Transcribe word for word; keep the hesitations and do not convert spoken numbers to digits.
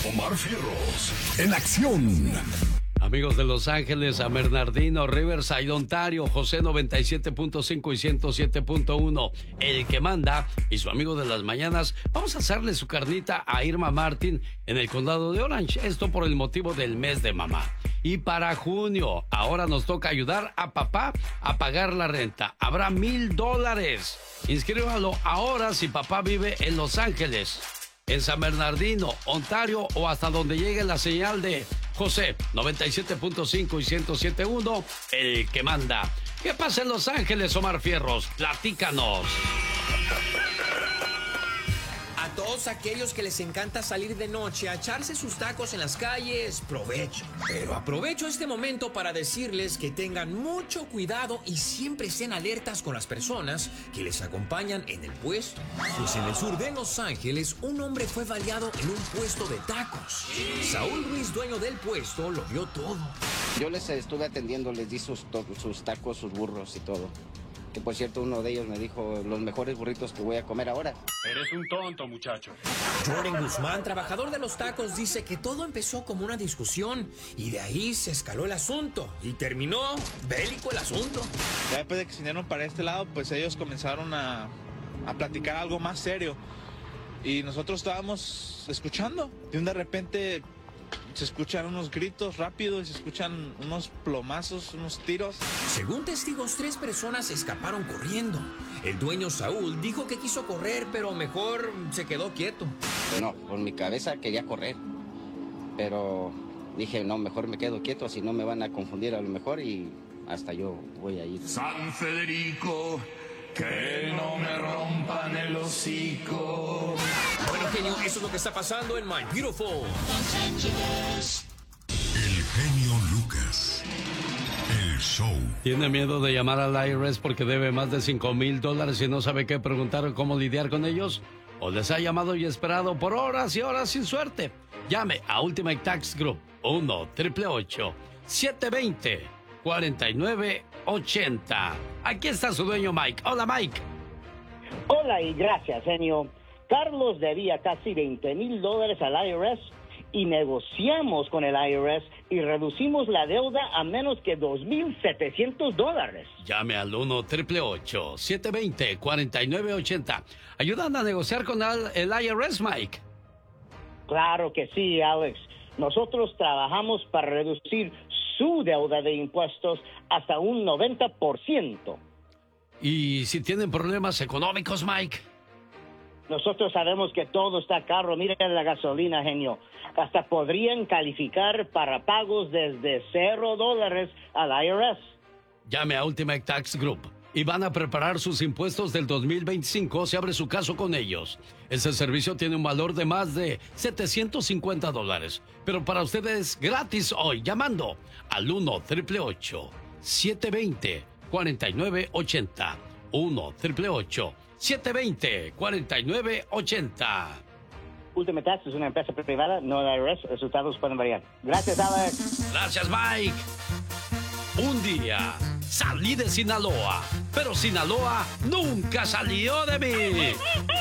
Omar Fierros, en acción. Amigos de Los Ángeles, San Bernardino, Riverside, Ontario, José noventa y siete punto cinco y ciento siete punto uno, el que manda, y su amigo de las mañanas. Vamos a hacerle su carnita a Irma Martin en el condado de Orange. Esto por el motivo del mes de mamá. Y para junio, ahora nos toca ayudar a papá a pagar la renta. Habrá mil dólares. Inscríbalo ahora si papá vive en Los Ángeles, en San Bernardino, Ontario o hasta donde llegue la señal de José noventa y siete punto cinco y ciento siete punto uno, el que manda. ¿Qué pasa en Los Ángeles, Omar Fierros? Platícanos. A todos aquellos que les encanta salir de noche a echarse sus tacos en las calles, provecho. Pero aprovecho este momento para decirles que tengan mucho cuidado y siempre estén alertas con las personas que les acompañan en el puesto. Pues en el sur de Los Ángeles, un hombre fue baleado en un puesto de tacos. Saúl Ruiz, dueño del puesto, lo vio todo. Yo les estuve atendiendo, les di sus, sus tacos, sus burros y todo. Que por cierto, uno de ellos me dijo los mejores burritos que voy a comer ahora. Eres un tonto, muchacho. Jordan Guzmán, trabajador de los tacos, dice que todo empezó como una discusión y de ahí se escaló el asunto y terminó bélico el asunto. Ya después de que se vinieron para este lado, pues ellos comenzaron a, a platicar algo más serio y nosotros estábamos escuchando. Y de repente se escuchan unos gritos rápidos, se escuchan unos plomazos, unos tiros. Según testigos, tres personas escaparon corriendo. El dueño Saúl dijo que quiso correr, pero mejor se quedó quieto. No, por mi cabeza quería correr, pero dije, no, mejor me quedo quieto, si no me van a confundir a lo mejor y hasta yo voy a ir. San Federico, que no me rompan el hocico. Bueno, genio, eso es lo que está pasando en My Beautiful Los Ángeles. El genio Lucas. El show. ¿Tiene miedo de llamar al I R S porque debe más de cinco mil dólares y no sabe qué preguntar o cómo lidiar con ellos? ¿O les ha llamado y esperado por horas y horas sin suerte? Llame a Ultimate Tax Group uno, ocho ocho ocho, siete dos cero, cuatro nueve ocho cero. Aquí está su dueño Mike. Hola, Mike. Hola y gracias, genio. Carlos debía casi veinte mil dólares al I R S y negociamos con el I R S y reducimos la deuda a menos que dos mil setecientos dólares. Llame al uno, ocho ocho ocho, siete dos cero, cuatro nueve ocho cero. ¿Ayudan a negociar con el, el I R S, Mike? Claro que sí, Alex. Nosotros trabajamos para reducir su deuda de impuestos hasta un noventa por ciento. ¿Y si tienen problemas económicos, Mike? Nosotros sabemos que todo está caro. Miren la gasolina, genio. Hasta podrían calificar para pagos desde cero dólares al I R S. Llame a Ultimate Tax Group y van a preparar sus impuestos del dos mil veinticinco si abre su caso con ellos. Ese servicio tiene un valor de más de setecientos cincuenta dólares. Pero para ustedes gratis hoy, llamando al uno, ocho ocho ocho, siete dos cero, cuatro nueve ocho cero. uno, ocho ocho ocho, siete dos cero, cuatro nueve ocho cero. Ultimate Tax es una empresa privada, no el I R S. Resultados pueden variar. Gracias, Alex. Gracias, Mike. Un día salí de Sinaloa, pero Sinaloa nunca salió de mí.